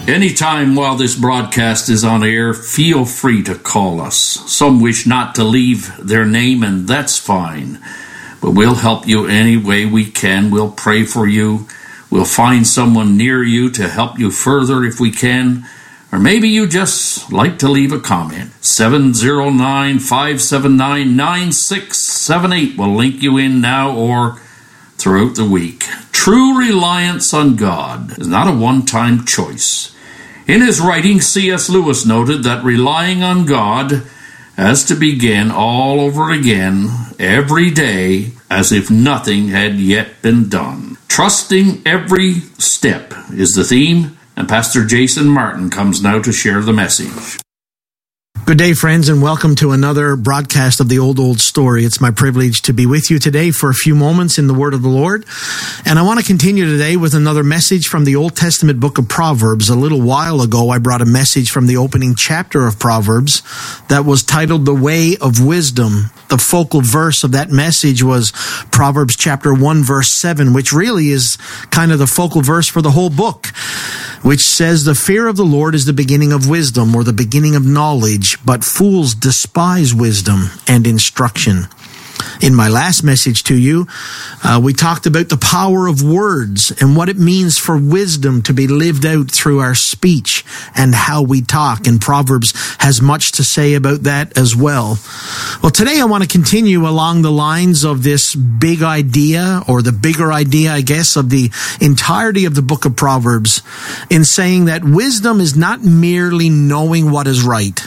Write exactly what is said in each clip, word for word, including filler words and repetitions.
Anytime while this broadcast is on air, feel free to call us. Some wish not to leave their name, and that's fine. But we'll help you any way we can. We'll pray for you. We'll find someone near you to help you further if we can. Or maybe you just like to leave a comment. seven zero nine, five seven nine, nine six seven eight will link you in now or throughout the week. True reliance on God is not a one-time choice. In his writing, C S Lewis noted that relying on God has to begin all over again every day as if nothing had yet been done. Trusting every step is the theme, and Pastor Jason Martin comes now to share the message. Good day, friends, and welcome to another broadcast of the Old Old Story. It's my privilege to be with you today for a few moments in the Word of the Lord. And I want to continue today with another message from the Old Testament book of Proverbs. A little while ago, I brought a message from the opening chapter of Proverbs that was titled The Way of Wisdom. The focal verse of that message was Proverbs chapter one, verse seven, which really is kind of the focal verse for the whole book, which says, "The fear of the Lord is the beginning of wisdom," or the beginning of knowledge, "but fools despise wisdom and instruction." In my last message to you, uh, we talked about the power of words and what it means for wisdom to be lived out through our speech and how we talk. And Proverbs has much to say about that as well. Well, today I want to continue along the lines of this big idea, or the bigger idea, I guess, of the entirety of the book of Proverbs, in saying that wisdom is not merely knowing what is right,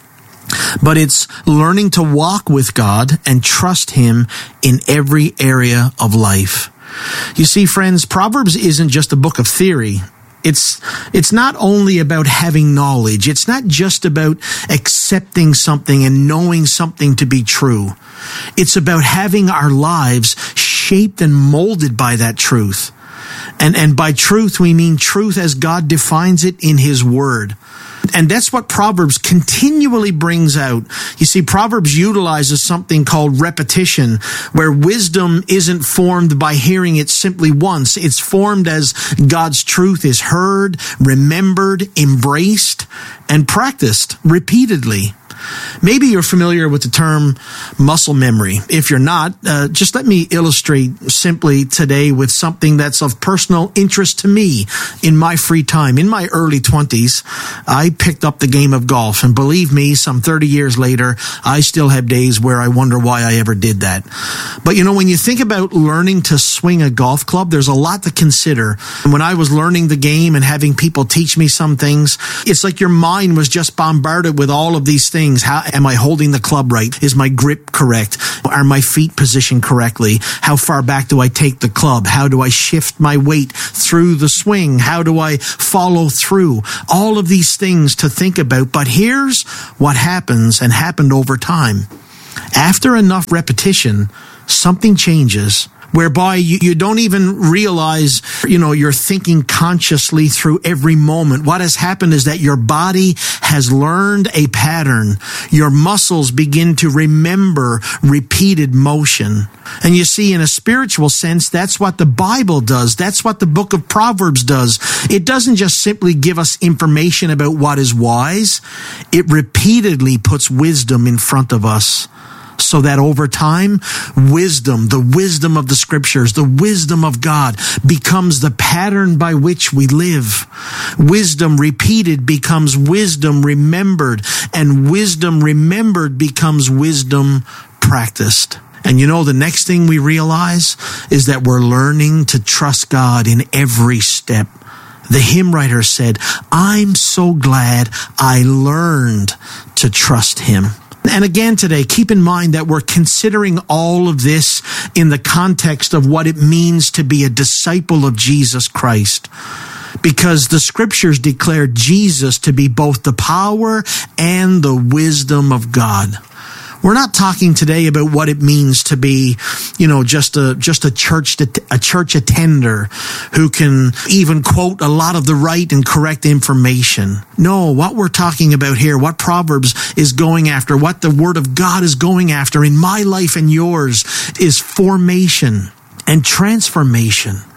but it's learning to walk with God and trust Him in every area of life. You see, friends, Proverbs isn't just a book of theory. It's it's not only about having knowledge. It's not just about accepting something and knowing something to be true. It's about having our lives shaped and molded by that truth. And, and by truth, we mean truth as God defines it in His Word. And that's what Proverbs continually brings out. You see, Proverbs utilizes something called repetition, where wisdom isn't formed by hearing it simply once. It's formed as God's truth is heard, remembered, embraced, and practiced repeatedly. Maybe you're familiar with the term muscle memory. If you're not, uh, just let me illustrate simply today with something that's of personal interest to me in my free time. In my early twenties, I picked up the game of golf, and believe me, some thirty years later, I still have days where I wonder why I ever did that. But you know, when you think about learning to swing a golf club, there's a lot to consider. And when I was learning the game and having people teach me some things, it's like your mind was just bombarded with all of these things. How am I holding the club right? Is my grip correct? Are my feet positioned correctly? How far back do I take the club? How do I shift my weight through the swing? How do I follow through? All of these things to think about. But here's what happens, and happened over time. After enough repetition, something changes, whereby you, you don't even realize, you know, you're thinking consciously through every moment. What has happened is that your body has learned a pattern. Your muscles begin to remember repeated motion. And you see, in a spiritual sense, that's what the Bible does. That's what the book of Proverbs does. It doesn't just simply give us information about what is wise. It repeatedly puts wisdom in front of us, so that over time, wisdom, the wisdom of the Scriptures, the wisdom of God, becomes the pattern by which we live. Wisdom repeated becomes wisdom remembered, and wisdom remembered becomes wisdom practiced. And you know, the next thing we realize is that we're learning to trust God in every step. The hymn writer said, "I'm so glad I learned to trust Him." And again today, keep in mind that we're considering all of this in the context of what it means to be a disciple of Jesus Christ, because the Scriptures declare Jesus to be both the power and the wisdom of God. We're not talking today about what it means to be, you know, just a just a church a church attender who can even quote a lot of the right and correct information. No, what we're talking about here, what Proverbs is going after, what the Word of God is going after in my life and yours, is formation and transformation.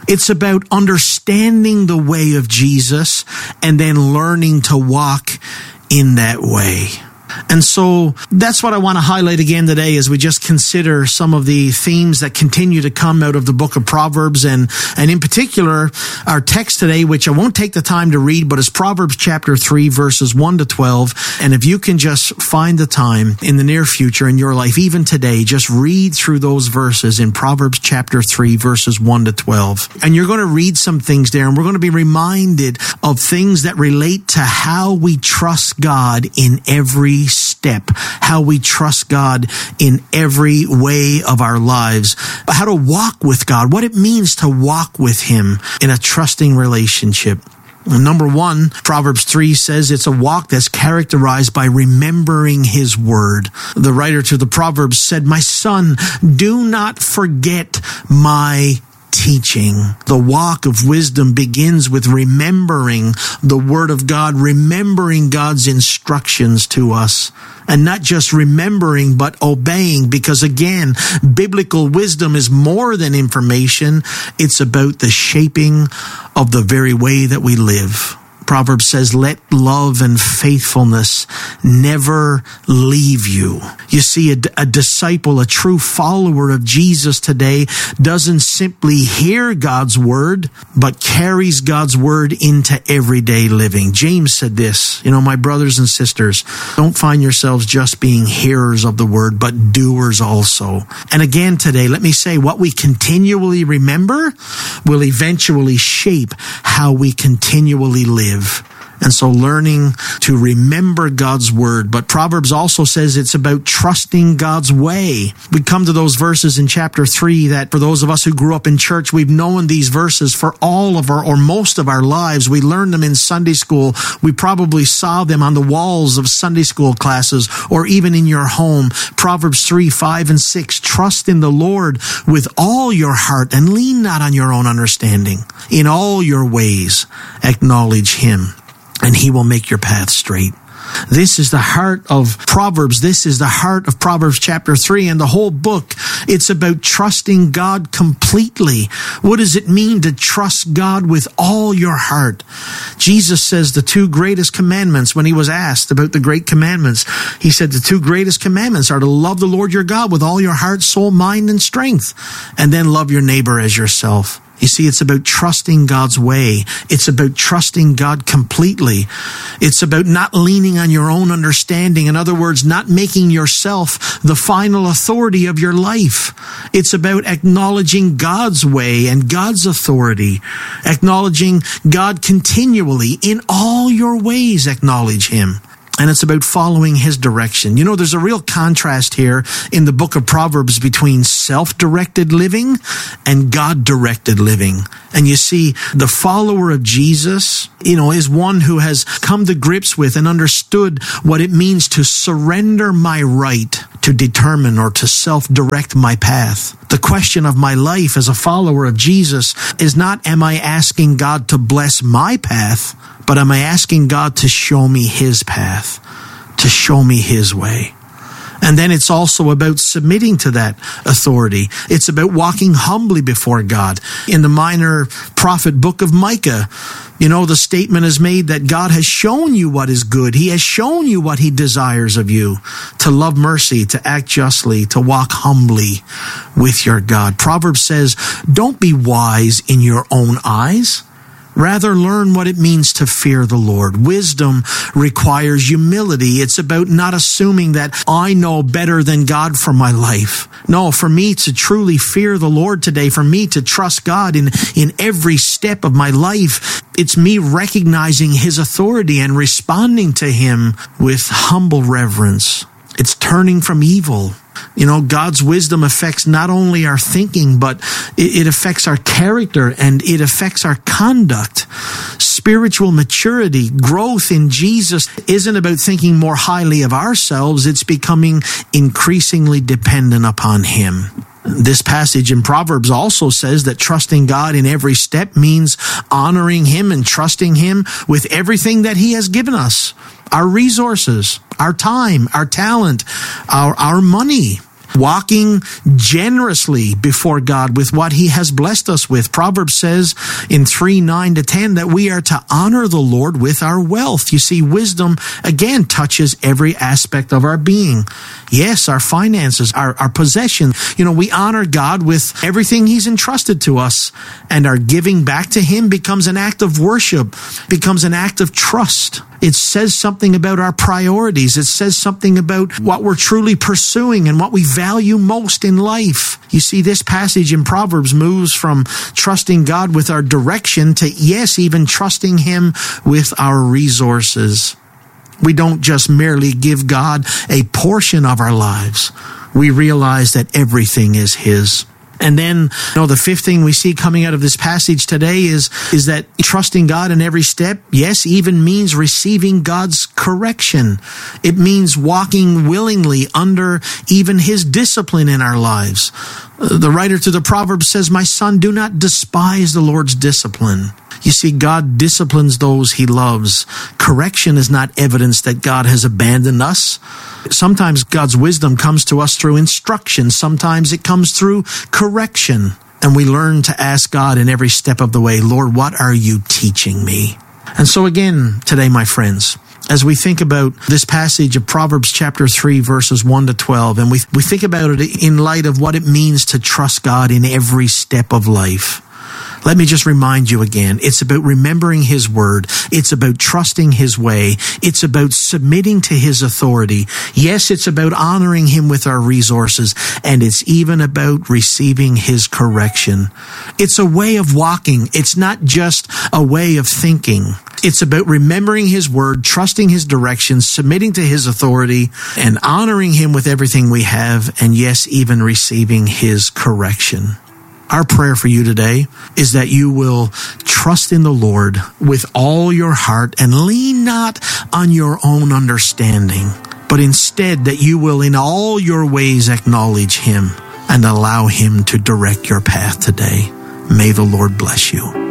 It's about understanding the way of Jesus and then learning to walk in that way. And so that's what I want to highlight again today as we just consider some of the themes that continue to come out of the book of Proverbs, and, and in particular, our text today, which I won't take the time to read, but is Proverbs chapter three, verses one to twelve. And if you can just find the time in the near future in your life, even today, just read through those verses in Proverbs chapter three, verses one to twelve. And you're going to read some things there, and we're going to be reminded of things that relate to how we trust God in every step, how we trust God in every way of our lives, how to walk with God, what it means to walk with Him in a trusting relationship. Number one, Proverbs three says it's a walk that's characterized by remembering His word. The writer to the Proverbs said, "My son, do not forget my teaching." The walk of wisdom begins with remembering the Word of God, remembering God's instructions to us, and not just remembering, but obeying, because again, biblical wisdom is more than information. It's about the shaping of the very way that we live. Proverbs says, "Let love and faithfulness never leave you." You see, a, a disciple, a true follower of Jesus today doesn't simply hear God's word, but carries God's word into everyday living. James said this, you know, "My brothers and sisters, don't find yourselves just being hearers of the word, but doers also." And again today, let me say, what we continually remember will eventually shape how we continually live. And so learning to remember God's word. But Proverbs also says it's about trusting God's way. We come to those verses in chapter three that for those of us who grew up in church, we've known these verses for all of our, or most of our lives. We learned them in Sunday school. We probably saw them on the walls of Sunday school classes or even in your home. Proverbs three, five, and six. "Trust in the Lord with all your heart and lean not on your own understanding. In all your ways acknowledge Him, and He will make your path straight." This is the heart of Proverbs. This is the heart of Proverbs chapter three and the whole book. It's about trusting God completely. What does it mean to trust God with all your heart? Jesus says the two greatest commandments, when He was asked about the great commandments, He said the two greatest commandments are to love the Lord your God with all your heart, soul, mind, and strength, and then love your neighbor as yourself. You see, it's about trusting God's way. It's about trusting God completely. It's about not leaning on your own understanding. In other words, not making yourself the final authority of your life. It's about acknowledging God's way and God's authority. Acknowledging God continually. In all your ways, acknowledge Him. And it's about following His direction. You know, there's a real contrast here in the book of Proverbs between self-directed living and God-directed living. And you see, the follower of Jesus, you know, is one who has come to grips with and understood what it means to surrender my right to determine or to self-direct my path. The question of my life as a follower of Jesus is not, am I asking God to bless my path, but am I asking God to show me His path, to show me His way? And then it's also about submitting to that authority. It's about walking humbly before God. In the minor prophet book of Micah, you know, the statement is made that God has shown you what is good. He has shown you what He desires of you, to love mercy, to act justly, to walk humbly with your God. Proverbs says, don't be wise in your own eyes. Rather, learn what it means to fear the Lord. Wisdom requires humility. It's about not assuming that I know better than God for my life. No, for me to truly fear the Lord today, for me to trust God in, in every step of my life, it's me recognizing His authority and responding to Him with humble reverence. It's turning from evil. You know, God's wisdom affects not only our thinking, but it affects our character and it affects our conduct. Spiritual maturity, growth in Jesus isn't about thinking more highly of ourselves. It's becoming increasingly dependent upon Him. This passage in Proverbs also says that trusting God in every step means honoring Him and trusting Him with everything that He has given us. Our resources, our time, our talent, our, our money. walking generously before God with what he has blessed us with. Proverbs says in three, nine to ten that we are to honor the Lord with our wealth. You see, wisdom, again, touches every aspect of our being. Yes, our finances, our, our possessions. You know, we honor God with everything he's entrusted to us, and our giving back to him becomes an act of worship, becomes an act of trust. It says something about our priorities. It says something about what we're truly pursuing and what we value most in life. You see, this passage in Proverbs moves from trusting God with our direction to, yes, even trusting him with our resources. We don't just merely give God a portion of our lives. We realize that everything is his. And then, you know, the fifth thing we see coming out of this passage today is, is that trusting God in every step, yes, even means receiving God's correction. It means walking willingly under even his discipline in our lives. The writer to the Proverbs says, "My son, do not despise the Lord's discipline." You see, God disciplines those he loves. Correction is not evidence that God has abandoned us. Sometimes God's wisdom comes to us through instruction. Sometimes it comes through correction. And we learn to ask God in every step of the way, "Lord, what are you teaching me?" And so again, today, my friends, as we think about this passage of Proverbs chapter three, verses one to twelve, and we, we think about it in light of what it means to trust God in every step of life, let me just remind you again, it's about remembering his word. It's about trusting his way. It's about submitting to his authority. Yes, it's about honoring him with our resources. And it's even about receiving his correction. It's a way of walking. It's not just a way of thinking. It's about remembering his word, trusting his direction, submitting to his authority, and honoring him with everything we have. And yes, even receiving his correction. Our prayer for you today is that you will trust in the Lord with all your heart and lean not on your own understanding, but instead that you will in all your ways acknowledge him and allow him to direct your path today. May the Lord bless you.